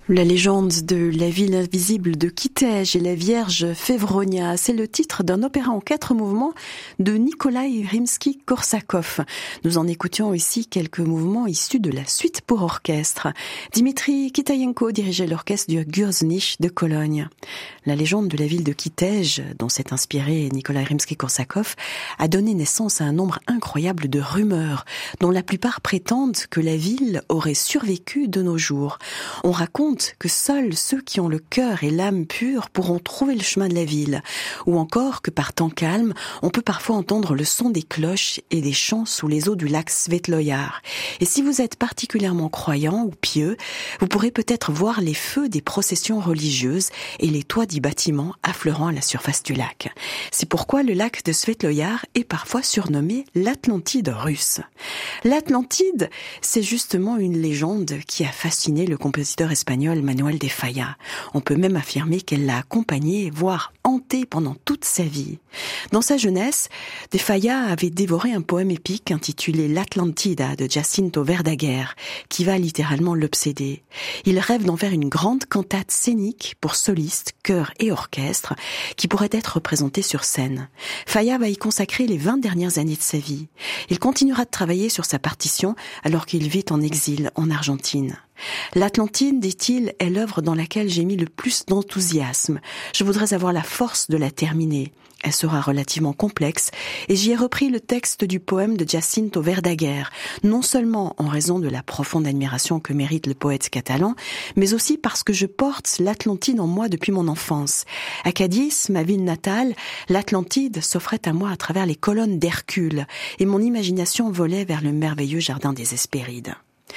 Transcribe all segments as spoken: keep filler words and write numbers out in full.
La légende de la ville invisible de Kitej et la Vierge Fevronia, c'est le titre d'un opéra en quatre mouvements de Nikolaï Rimsky-Korsakov. Nous en écoutions ici quelques mouvements issus de la suite pour orchestre. Dimitri Kitayenko dirigeait l'orchestre du Gurznicht de Cologne. La légende de la ville de Kitej, dont s'est inspiré Nikolaï Rimsky-Korsakov, a donné naissance à un nombre incroyable de rumeurs, dont la plupart prétendent que la ville aurait survécu de nos jours. On raconte que seuls ceux qui ont le cœur et l'âme pure pourront trouver le chemin de la ville, ou encore que par temps calme, on peut parfois entendre le son des cloches et des chants sous les eaux du lac Svetloyar. Et si vous êtes particulièrement croyant ou pieux, vous pourrez peut-être voir les feux des processions religieuses et les toits des bâtiments affleurant à la surface du lac. C'est pourquoi le lac de Svetloyar est parfois surnommé l'Atlantide russe. L'Atlantide, c'est justement une légende qui a fasciné le compositeur espagnol Manuel de Falla. On peut même affirmer qu'elle l'a accompagné, voire hanté pendant toute sa vie. Dans sa jeunesse, de Falla avait dévoré un poème épique intitulé L'Atlantida de Jacinto Verdaguer, qui va littéralement l'obséder. Il rêve d'en faire une grande cantate scénique pour solistes, chœurs et orchestre, qui pourrait être représentée sur scène. Falla va y consacrer les vingt dernières années de sa vie. Il continuera de travailler sur sa partition alors qu'il vit en exil en Argentine. L'Atlantide, dit-il, est l'œuvre dans laquelle j'ai mis le plus d'enthousiasme. Je voudrais avoir la force de la terminer. Elle sera relativement complexe et j'y ai repris le texte du poème de Jacinto Verdaguer, non seulement en raison de la profonde admiration que mérite le poète catalan, mais aussi parce que je porte l'Atlantide en moi depuis mon enfance. À Cadiz, ma ville natale, l'Atlantide s'offrait à moi à travers les colonnes d'Hercule et mon imagination volait vers le merveilleux jardin des Hespérides.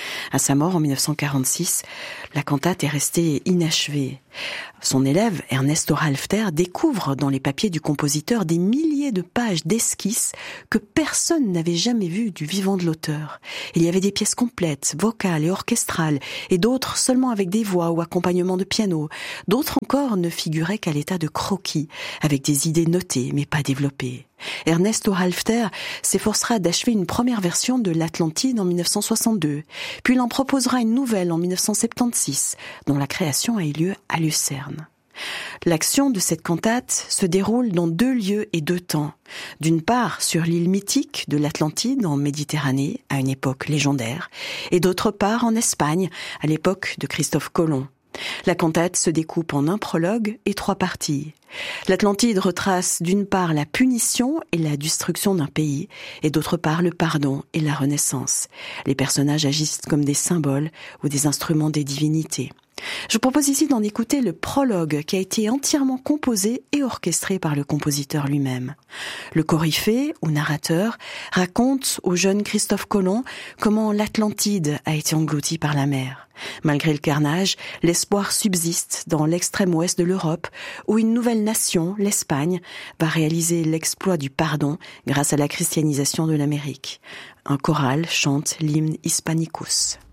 À sa mort en dix-neuf cent quarante-six, la cantate est restée inachevée. Son élève, Ernesto Halffter, découvre dans les papiers du compositeur des milliers de pages d'esquisses que personne n'avait jamais vues du vivant de l'auteur. Il y avait des pièces complètes, vocales et orchestrales, et d'autres seulement avec des voix ou accompagnement de piano. D'autres encore ne figuraient qu'à l'état de croquis, avec des idées notées mais pas développées. Ernesto Halffter s'efforcera d'achever une première version de l'Atlantide en dix-neuf cent soixante-deux, puis il en proposera une nouvelle en dix-neuf cent soixante-seize, dont la création a eu lieu à Lucerne. L'action de cette cantate se déroule dans deux lieux et deux temps. D'une part, sur l'île mythique de l'Atlantide en Méditerranée, à une époque légendaire, et d'autre part en Espagne, à l'époque de Christophe Colomb. La cantate se découpe en un prologue et trois parties. L'Atlantide retrace d'une part la punition et la destruction d'un pays, et d'autre part le pardon et la renaissance. Les personnages agissent comme des symboles ou des instruments des divinités. Je propose ici d'en écouter le prologue qui a été entièrement composé et orchestré par le compositeur lui-même. Le coryphée, ou narrateur, raconte au jeune Christophe Colomb comment l'Atlantide a été engloutie par la mer. Malgré le carnage, l'espoir subsiste dans l'extrême ouest de l'Europe, où une nouvelle nation, l'Espagne, va réaliser l'exploit du pardon grâce à la christianisation de l'Amérique. Un choral chante l'hymne Hispanicus.